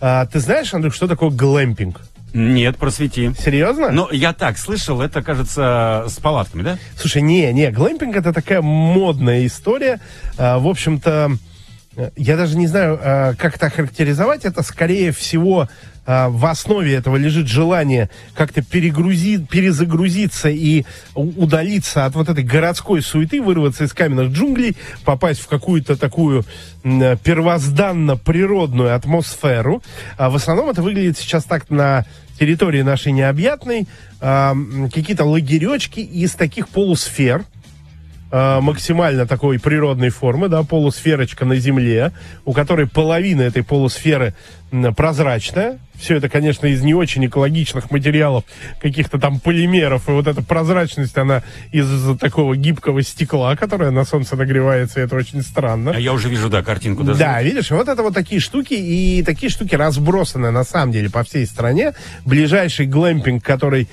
Ты знаешь, Андрюх, что такое глэмпинг? Нет, просвети. Серьезно? Ну, я так слышал, это, кажется, с палатками, да? Слушай, не, глэмпинг — это такая модная история. В общем-то, я даже не знаю, как это охарактеризовать. Это, скорее всего, в основе этого лежит желание как-то перезагрузиться и удалиться от вот этой городской суеты, вырваться из каменных джунглей, попасть в какую-то такую первозданно-природную атмосферу. В основном это выглядит сейчас так на территории нашей необъятной. Какие-то лагеречки из таких полусфер, максимально такой природной формы, да, полусферочка на земле, у которой половина этой полусферы прозрачная. Все это, конечно, из не очень экологичных материалов, каких-то там полимеров, и вот эта прозрачность, она из такого гибкого стекла, которое на солнце нагревается, и это очень странно. А я уже вижу, да, картинку. Даже. Да, видишь, вот это вот такие штуки, и такие штуки разбросаны, на самом деле, по всей стране. Ближайший глэмпинг, который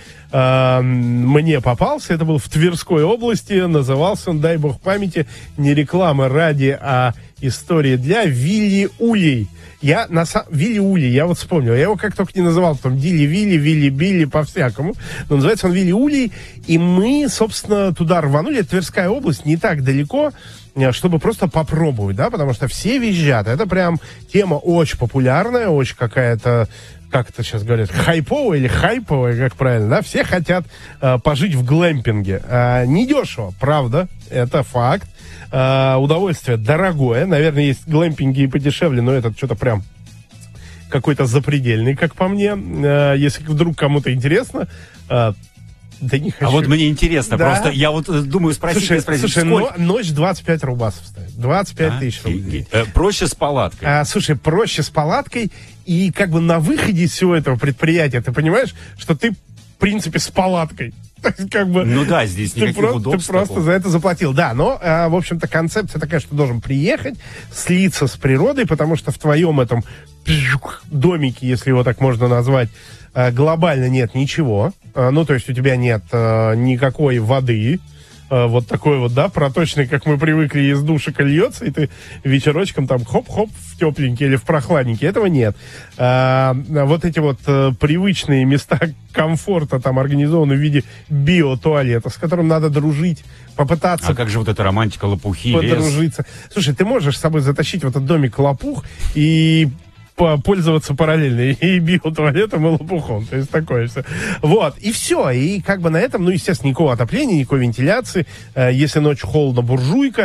мне попался, это был в Тверской области, назывался он, дай бог памяти, не реклама ради, а история для Вилли Улей. Вилли Улей, я вот вспомнил. Я его как только не называл, потом Дилли-Вилли, Вилли-Билли, по-всякому. Но называется он Вилли Улей. И мы, собственно, туда рванули. Это Тверская область, не так далеко, чтобы просто попробовать, да, потому что все визжат. Это прям тема очень популярная, очень какая-то, как это сейчас говорят, хайповая или хайповая, как правильно, да? Все хотят пожить в глэмпинге. Недешево, правда, это факт. Удовольствие дорогое. Наверное, есть глэмпинги и подешевле, но этот что-то прям какой-то запредельный, как по мне. Если вдруг кому-то интересно, да не хочу. А вот мне интересно, да? Просто я вот думаю спросить. Слушай, ночь 25 рубасов стоит. 25 тысяч рублей. Проще с палаткой. Слушай, проще с палаткой. И как бы на выходе из всего этого предприятия ты понимаешь, что ты, в принципе, с палаткой. Как бы, ну да, здесь никаких удобств. Ты просто за это заплатил. Да, но, в общем-то, концепция такая, что ты должен приехать, слиться с природой, потому что в твоем этом домике, если его так можно назвать, глобально нет ничего. Ну, то есть у тебя нет никакой воды, вот такой вот, да, проточный, как мы привыкли, из душика льется, и ты вечерочком там хоп-хоп в тепленький или в прохладненький. Этого нет. Вот эти вот привычные места комфорта там организованы в виде биотуалета, с которым надо дружить, попытаться... А как же вот эта романтика, лопухи, подружиться. Лес? Слушай, ты можешь с собой затащить в этот домик лопух и пользоваться параллельно и биотуалетом, и лопухом. То есть такое все. Вот, и все. И как бы на этом, ну, естественно, никакого отопления, никакой вентиляции. Если ночью холодно, буржуйка.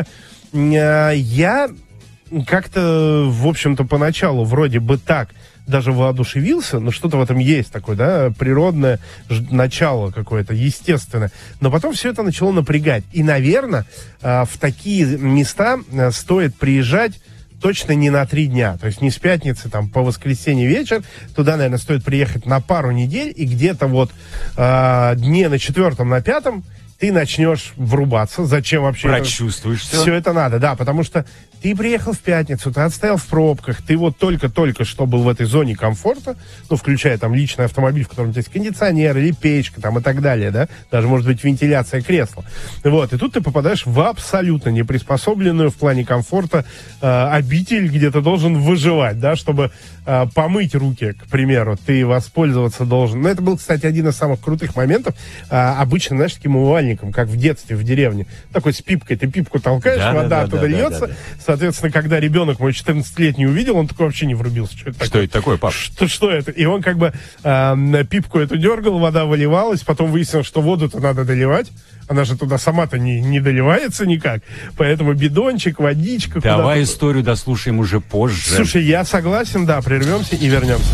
Я как-то, в общем-то, поначалу вроде бы так даже воодушевился, но что-то в этом есть такое, да, природное начало какое-то, естественное. Но потом все это начало напрягать. И, наверное, в такие места стоит приезжать точно не на 3 дня. То есть не с пятницы там, по воскресенье вечер. Туда, наверное, стоит приехать на пару недель. И где-то вот дне на 4-м, на 5-м ты начнешь врубаться. Зачем вообще? Прочувствуешь все это надо, да. Потому что ты приехал в пятницу, ты отстоял в пробках, ты вот только-только что был в этой зоне комфорта, ну, включая там личный автомобиль, в котором есть кондиционер или печка там и так далее, да, даже, может быть, вентиляция кресла. Вот, и тут ты попадаешь в абсолютно неприспособленную в плане комфорта обитель, где ты должен выживать, да, чтобы помыть руки, к примеру, ты воспользоваться должен. Но это был, кстати, один из самых крутых моментов. Обычно, знаешь, таким умывальником, как в детстве в деревне. Такой с пипкой, ты пипку толкаешь, да, вода оттуда льется. Соответственно, когда ребенок мой 14-летний увидел, он такой вообще не врубился. Что это такое? Что это такое, пап? Что это? И он как бы пипку эту дергал, вода выливалась, потом выяснил, что воду-то надо доливать. Она же туда сама-то не доливается никак. Поэтому бидончик, водичка. Давай историю дослушаем уже позже. Слушай, я согласен, да, прервемся и вернемся.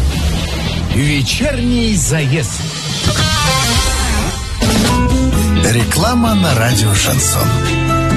Вечерний заезд. Реклама на радио «Шансон».